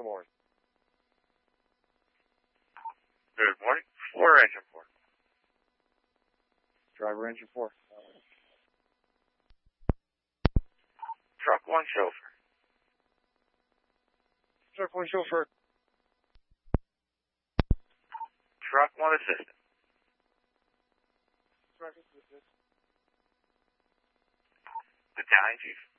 Good morning. Good morning. Floor engine 4. Driver engine 4. Truck 1 chauffeur. Truck 1 chauffeur. Truck 1 assistant. Truck assistant. Battalion chief.